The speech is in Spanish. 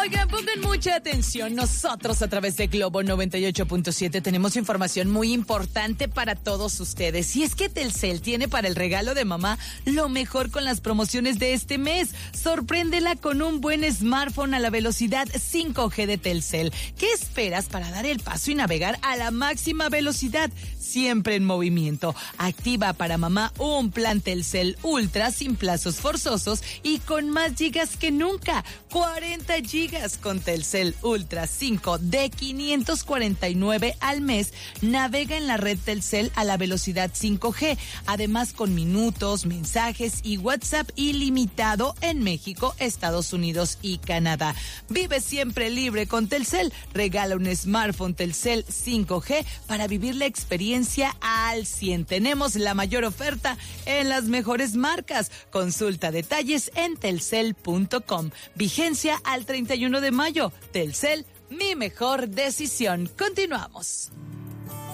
Oigan, pongan mucha atención. Nosotros a través de Globo 98.7 tenemos información muy importante para todos ustedes. Y es que Telcel tiene para el regalo de mamá lo mejor con las promociones de este mes. Sorpréndela con un buen smartphone a la velocidad 5G de Telcel. ¿Qué esperas para dar el paso y navegar a la máxima velocidad? Siempre en movimiento. Activa para mamá un plan Telcel Ultra sin plazos forzosos y con más gigas que nunca. 40 gigas con Telcel Ultra 5 de 549 al mes. Navega en la red Telcel a la velocidad 5G. Además con minutos, mensajes y WhatsApp ilimitado en México, Estados Unidos y Canadá. Vive siempre libre con Telcel. Regala un smartphone Telcel 5G para vivir la experiencia al 100. Tenemos la mayor oferta en las mejores marcas. Consulta detalles en telcel.com. Vigencia al 31 de mayo. Telcel, mi mejor decisión. Continuamos.